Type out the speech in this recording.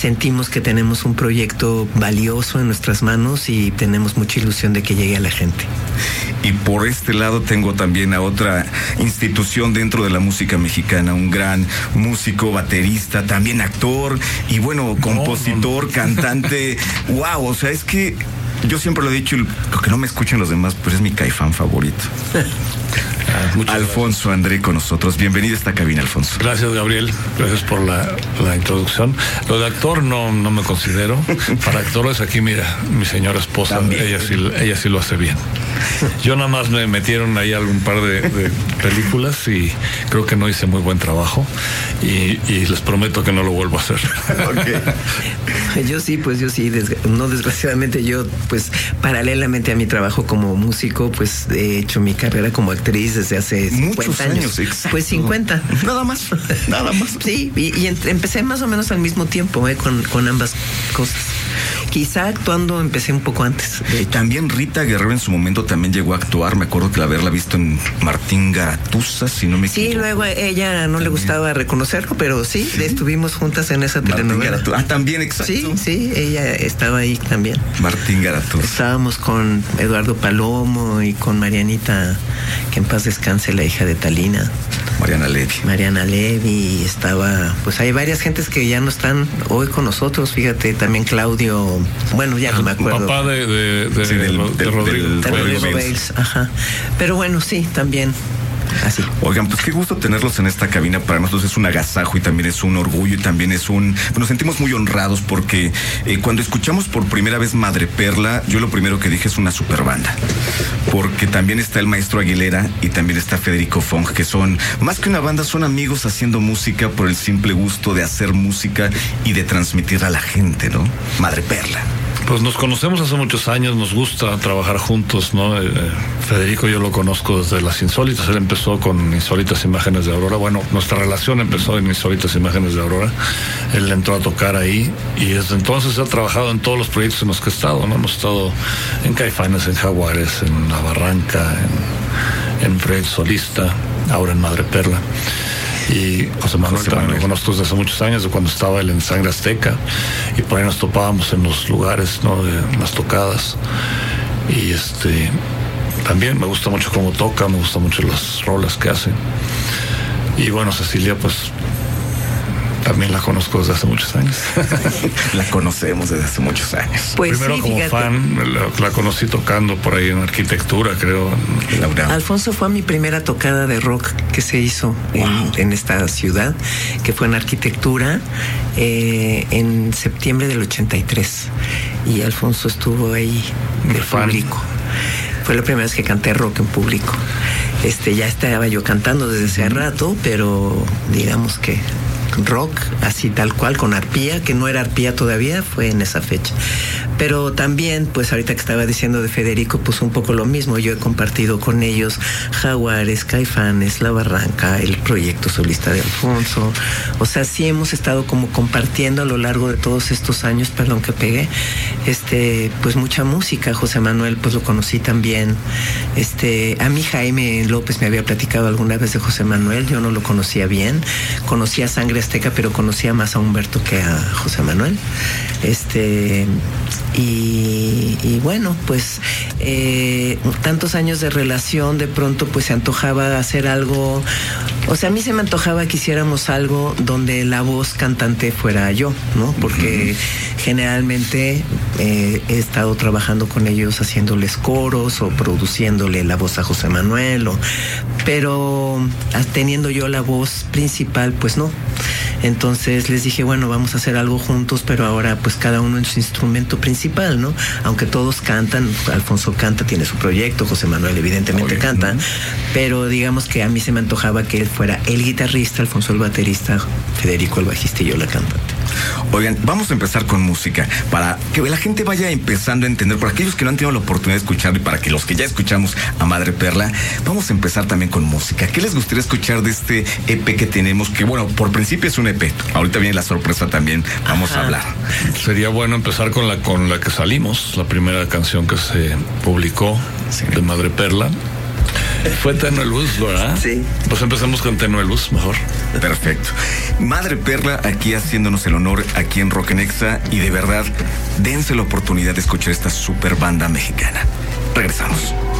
sentimos que tenemos un proyecto valioso en nuestras manos y tenemos mucha ilusión de que llegue a la gente. Y por este lado tengo también a otra institución dentro de la música mexicana, un gran músico, baterista, también actor y bueno, compositor, cantante. Wow, o sea, es que yo siempre lo he dicho, lo que no me escuchan los demás, pues es mi Caifán favorito. Alfonso André con nosotros. Bienvenido a esta cabina, Alfonso. Gracias, Gabriel. Gracias por la introducción. Lo de actor no me considero. Para actores aquí, mira, mi señora esposa, ella sí lo hace bien. Yo nada más me metieron ahí algún par de películas y creo que no hice muy buen trabajo y les prometo que no lo vuelvo a hacer. Okay. Yo sí, no desgraciadamente yo, pues paralelamente a mi trabajo como músico, pues he hecho mi carrera como actriz desde hace 50 años. Exacto. Pues 50. Nada más. Sí, y empecé más o menos al mismo tiempo, con ambas cosas. Quizá actuando empecé un poco antes. También Rita Guerrero en su momento también llegó a actuar. Me acuerdo que haberla visto en Martín Garatuza, si no me equivoco. Sí, luego a ella no le gustaba reconocerlo, pero sí, estuvimos juntas en esa telenovela. También, exacto. Sí, ella estaba ahí también. Martín Garatuza. Estábamos con Eduardo Palomo y con Marianita, que en paz descanse, la hija de Talina. Mariana Levy, estaba, pues hay varias gentes que ya no están hoy con nosotros, fíjate, también Claudio, bueno, ya no me acuerdo. Papá de Rodrigo Bales, ajá. Pero bueno, sí, también. Así. Oigan, pues qué gusto tenerlos en esta cabina. Para nosotros es un agasajo y también es un orgullo y también nos sentimos muy honrados porque cuando escuchamos por primera vez Madre Perla, yo lo primero que dije es una super banda, porque también está el maestro Aguilera y también está Federico Fong, que son más que una banda, son amigos haciendo música por el simple gusto de hacer música y de transmitir a la gente, ¿no? Madre Perla. Pues nos conocemos hace muchos años, nos gusta trabajar juntos, ¿no? Federico yo lo conozco desde Las Insólitas, él empezó con Insólitas Imágenes de Aurora, bueno, nuestra relación empezó en Insólitas Imágenes de Aurora, él entró a tocar ahí y desde entonces ha trabajado en todos los proyectos en los que he estado, ¿no? Hemos estado en Caifanes, en Jaguares, en La Barranca, en Proyecto Solista, ahora en Madre Perla. Y José Manuel también lo conozco desde hace muchos años, de cuando estaba él en Sangre Azteca, y por ahí nos topábamos en los lugares, ¿no? En las tocadas. Y también me gusta mucho cómo toca, me gustan mucho las rolas que hace. Y bueno, Cecilia, pues también la conozco desde hace muchos años. La conocemos desde hace muchos años. Pues primero sí, como fíjate. fan, la conocí tocando por ahí en arquitectura, creo. Alfonso fue a mi primera tocada de rock que se hizo en esta ciudad, que fue en arquitectura en septiembre del 83. Y Alfonso estuvo ahí de público. Fue la primera vez que canté rock en público. Ya estaba yo cantando desde hace rato, pero digamos que rock, así tal cual, con arpía, que no era arpía todavía, fue en esa fecha. Pero también, pues ahorita que estaba diciendo de Federico, pues un poco lo mismo. Yo he compartido con ellos Jaguares, Caifanes, La Barranca, el proyecto solista de Alfonso. O sea, sí hemos estado como compartiendo a lo largo de todos estos años, perdón que pegué, pues mucha música. José Manuel, pues lo conocí también. A mí Jaime López me había platicado alguna vez de José Manuel, yo no lo conocía bien. Conocía Sangre Azteca, pero conocía más a Humberto que a José Manuel. Y bueno, pues tantos años de relación, de pronto pues se antojaba hacer algo. O sea, a mí se me antojaba que hiciéramos algo donde la voz cantante fuera yo, ¿no? Porque generalmente he estado trabajando con ellos haciéndoles coros o produciéndole la voz a José Manuel, pero teniendo yo la voz principal, pues no. Entonces les dije, bueno, vamos a hacer algo juntos, pero ahora pues cada uno en su instrumento principal, ¿no? Aunque todos cantan, Alfonso canta, tiene su proyecto, José Manuel evidentemente canta, pero digamos que a mí se me antojaba que él fuera el guitarrista, Alfonso el baterista, Federico el bajista y yo la cantante. Oigan, vamos a empezar con música, para que la gente vaya empezando a entender, por aquellos que no han tenido la oportunidad de escucharlo y para que los que ya escuchamos a Madre Perla, vamos a empezar también con música. ¿Qué les gustaría escuchar de este EP que tenemos? Que bueno, por principio es un EP, ahorita viene la sorpresa también, vamos a hablar. Sería bueno empezar con la que salimos, la primera canción que se publicó de Madre Perla. Fue Tenue Luz, ¿verdad? Sí. Pues empezamos con Tenue Luz, mejor. Perfecto. Madre Perla aquí haciéndonos el honor aquí en Rock en Exa, y de verdad, dense la oportunidad de escuchar esta super banda mexicana. Regresamos.